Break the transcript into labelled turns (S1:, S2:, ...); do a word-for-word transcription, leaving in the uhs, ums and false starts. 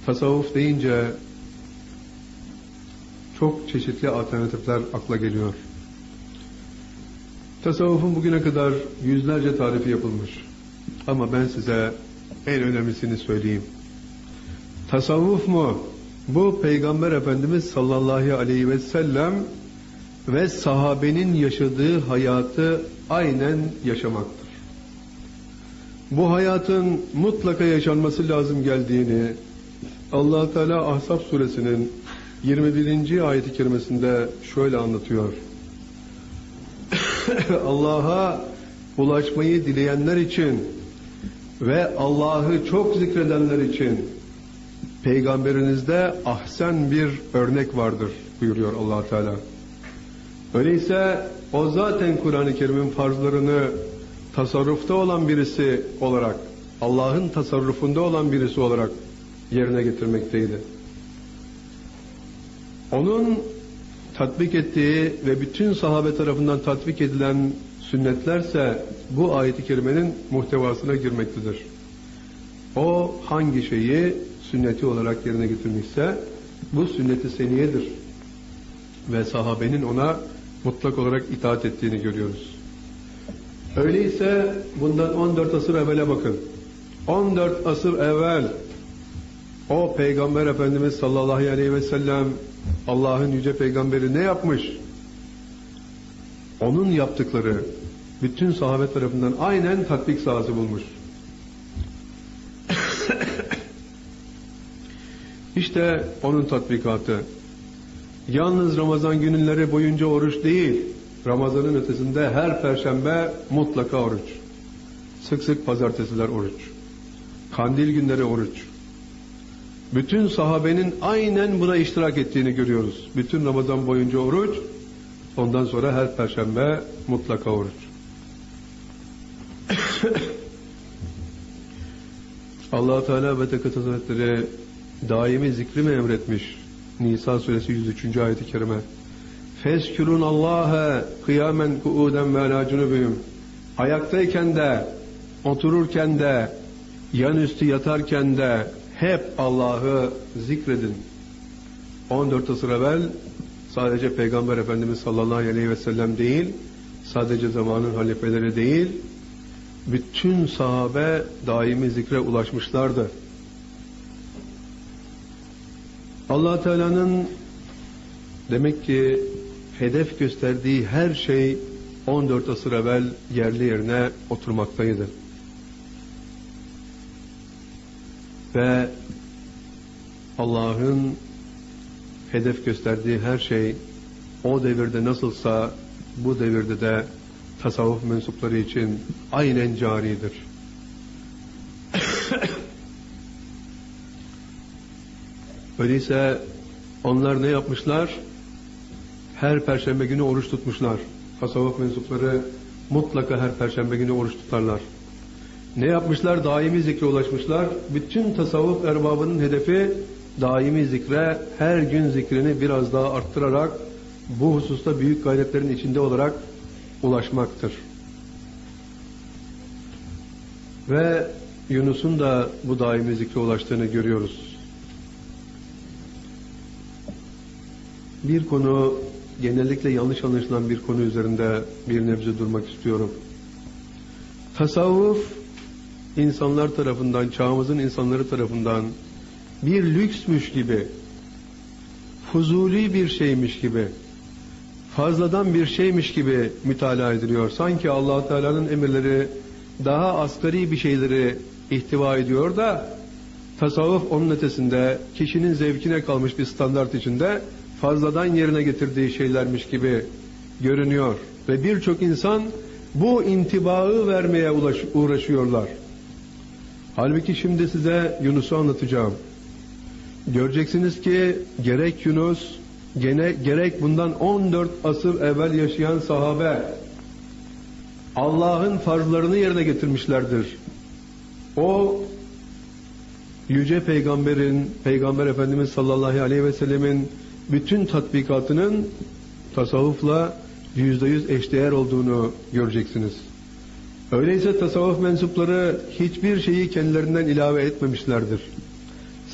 S1: Tasavvuf deyince çok çeşitli alternatifler akla geliyor. Tasavvufun bugüne kadar yüzlerce tarifi yapılmış. Ama ben size en önemlisini söyleyeyim. Tasavvuf mu? Bu Peygamber Efendimiz sallallahu aleyhi ve sellem ve sahabenin yaşadığı hayatı aynen yaşamaktır. Bu hayatın mutlaka yaşanması lazım geldiğini Allah Teala Ahzab suresinin yirmi birinci ayet-i kerimesinde şöyle anlatıyor. Allah'a ulaşmayı dileyenler için ve Allah'ı çok zikredenler için peygamberinizde ahsen bir örnek vardır buyuruyor Allah Teala. Öyleyse o zaten Kur'an-ı Kerim'in farzlarını tasarrufta olan birisi olarak, Allah'ın tasarrufunda olan birisi olarak yerine getirmekteydi. Onun tatbik ettiği ve bütün sahabe tarafından tatbik edilen sünnetlerse bu ayet-i kerimenin muhtevasına girmektedir. O hangi şeyi sünneti olarak yerine getirmişse bu sünnet-i seniyedir. Ve sahabenin ona mutlak olarak itaat ettiğini görüyoruz. Öyleyse bundan on dört asır evvele bakın. on dört asır evvel o Peygamber Efendimiz sallallahu aleyhi ve sellem Allah'ın yüce peygamberi ne yapmış? Onun yaptıkları bütün sahabe tarafından aynen tatbik sahası bulmuş. İşte onun tatbikatı. Yalnız Ramazan günleri boyunca oruç değil, Ramazan'ın ötesinde her perşembe mutlaka oruç. Sık sık pazartesiler oruç. Kandil günleri oruç. Bütün sahabenin aynen buna iştirak ettiğini görüyoruz. Bütün Ramazan boyunca oruç, ondan sonra her perşembe mutlaka oruç. Allah Teala ve Tekaddes Hazretleri daimi zikri mi emretmiş? Nisa suresi yüz üçüncü ayet-i kerime. Fezkürün Allah'a kıyamen kuuden ve ala cunubihim. Ayaktayken de, otururken de, yan üstü yatarken de hep Allah'ı zikredin. on dört asır evvel sadece Peygamber Efendimiz sallallahu aleyhi ve sellem değil, sadece zamanın halifeleri değil, bütün sahabe daimi zikre ulaşmışlardı. Allah Teala'nın demek ki hedef gösterdiği her şey on dört asır evvel yerli yerine oturmaktaydı. Ve Allah'ın hedef gösterdiği her şey o devirde nasılsa bu devirde de tasavvuf mensupları için aynen caridir. Öyleyse onlar ne yapmışlar? Her perşembe günü oruç tutmuşlar. Tasavvuf mensupları mutlaka her perşembe günü oruç tutarlar. Ne yapmışlar? Daimi zikre ulaşmışlar. Bütün tasavvuf erbabının hedefi daimi zikre, her gün zikrini biraz daha arttırarak bu hususta büyük gayretlerin içinde olarak ulaşmaktır. Ve Yunus'un da bu daimi zikre ulaştığını görüyoruz. Bir konu, genellikle yanlış anlaşılan bir konu üzerinde bir nebze durmak istiyorum. Tasavvuf, insanlar tarafından, çağımızın insanları tarafından bir lüksmüş gibi, fuzuli bir şeymiş gibi, fazladan bir şeymiş gibi mütalaa ediliyor. Sanki Allah Teala'nın emirleri daha asgari bir şeyleri ihtiva ediyor da tasavvuf onun ötesinde kişinin zevkine kalmış bir standart içinde fazladan yerine getirdiği şeylermiş gibi görünüyor. Ve birçok insan bu intibaı vermeye uğraşıyorlar. Halbuki şimdi size Yunus'u anlatacağım. Göreceksiniz ki gerek Yunus, gene, gerek bundan on dört asır evvel yaşayan sahabe Allah'ın farzlarını yerine getirmişlerdir. O yüce peygamberin, Peygamber Efendimiz sallallahu aleyhi ve sellemin bütün tatbikatının tasavvufla yüzde yüz eşdeğer olduğunu göreceksiniz. Öyleyse tasavvuf mensupları hiçbir şeyi kendilerinden ilave etmemişlerdir.